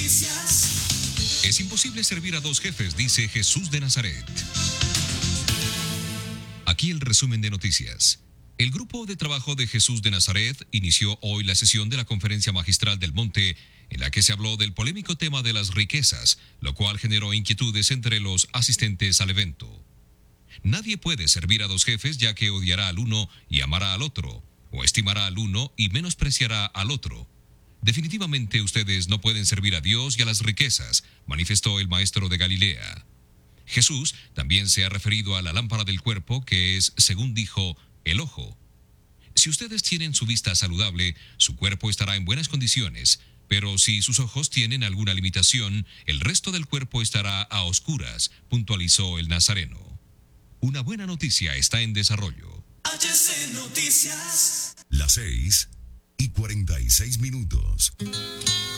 Noticias. Es imposible servir a dos jefes, dice Jesús de Nazaret. Aquí el resumen de noticias. El grupo de trabajo de Jesús de Nazaret inició hoy la sesión de la Conferencia Magistral del Monte, en la que se habló del polémico tema de las riquezas, lo cual generó inquietudes entre los asistentes al evento. Nadie puede servir a dos jefes, ya que odiará al uno y amará al otro, o estimará al uno y menospreciará al otro. Definitivamente ustedes no pueden servir a Dios y a las riquezas, manifestó el maestro de Galilea. Jesús también se ha referido a la lámpara del cuerpo, que es, según dijo, el ojo. Si ustedes tienen su vista saludable, su cuerpo estará en buenas condiciones, pero si sus ojos tienen alguna limitación, el resto del cuerpo estará a oscuras, puntualizó el nazareno. Una buena noticia está en desarrollo. HC Noticias. Las 6:46.